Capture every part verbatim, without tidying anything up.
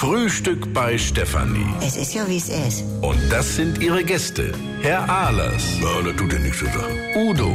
Frühstück bei Stefanie. Es ist ja, wie es ist. Und das sind ihre Gäste. Herr Ahlers. Ja, das tut ja nichts zur Sache. Udo.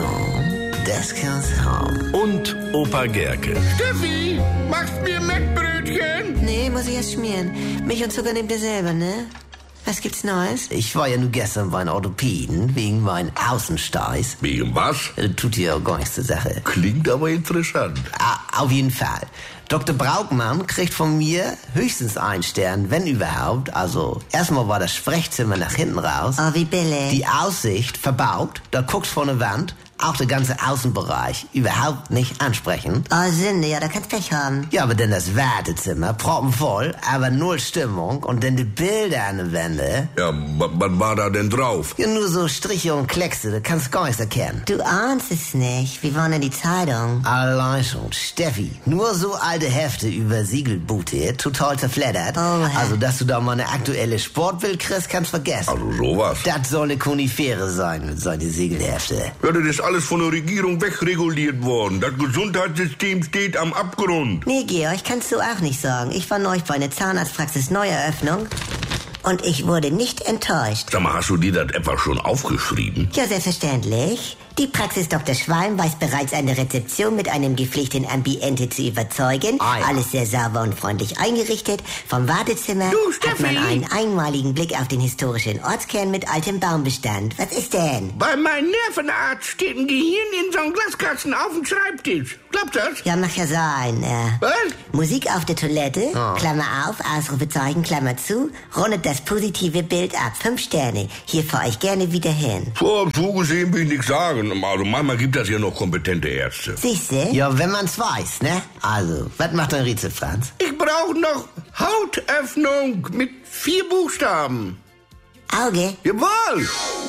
Ja, das kann's haben. Und Opa Gerke. Steffi, machst mir Mettbrötchen? Nee, muss ich erst schmieren. Milch und Zucker nehmt ihr selber, ne? Was gibt's Neues? Ich war ja nur gestern beim Orthopäden wegen meinen Außensteiß. Wegen was? Das tut ja gar nichts zur Sache. Klingt aber interessant. Ah, auf jeden Fall. Doktor Braukmann kriegt von mir höchstens einen Stern, wenn überhaupt. Also, erstmal war das Sprechzimmer nach hinten raus. Oh, wie billig. Die Aussicht verbaut, da guckst vor eine Wand. Auch der ganze Außenbereich überhaupt nicht ansprechend. Oh, Sünde, ja, da kannst Pech haben. Ja, aber dann das Wartezimmer, proppenvoll, aber null Stimmung. Und dann die Bilder an der Wände. Ja, was war da denn drauf? Ja, nur so Striche und Kleckse, da kannst du gar nichts erkennen. Du ahnst es nicht. Wie war denn die Zeitung? Allein schon, Steffi. Nur so alte Hefte übersiegelboote, total zerfleddert. Oh, also, dass du da mal eine aktuelle Sportbild kriegst, kannst vergessen. Also sowas. Das soll eine Konifere sein mit solchen Siegelhefte. Ja, das ist alles von der Regierung wegreguliert worden. Das Gesundheitssystem steht am Abgrund. Nee, Georg, kannst du auch nicht sagen. Ich war neulich bei einer Zahnarztpraxis Neueröffnung und ich wurde nicht enttäuscht. Sag mal, hast du dir das etwa schon aufgeschrieben? Ja, selbstverständlich. Die Praxis Doktor Schwalm weiß bereits eine Rezeption mit einem gepflegten Ambiente zu überzeugen. Ah, ja. Alles sehr sauber und freundlich eingerichtet. Vom Wartezimmer du, hat man einen einmaligen Blick auf den historischen Ortskern mit altem Baumbestand. Was ist denn? Bei meinem Nervenarzt steht ein Gehirn in so einem Glaskasten auf dem Schreibtisch. Klappt das? Ja, mag ja sein. Äh, Was? Musik auf der Toilette, oh. Klammer auf, Ausrufezeichen, Klammer zu, rundet das positive Bild ab. Fünf Sterne. Hier fahre ich gerne wieder hin. So, so gesehen will ich nichts sagen. Also manchmal gibt das ja noch kompetente Ärzte. Siehste? Ja, wenn man's weiß, ne? Also, was macht ein Rätsel, Franz? Ich brauche noch Hautöffnung mit vier Buchstaben. Auge? Jawohl!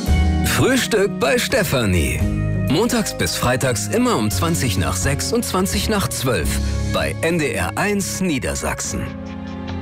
Frühstück bei Stefanie. Montags bis freitags immer um zwanzig nach sechs und zwanzig nach zwölf bei N D R eins Niedersachsen.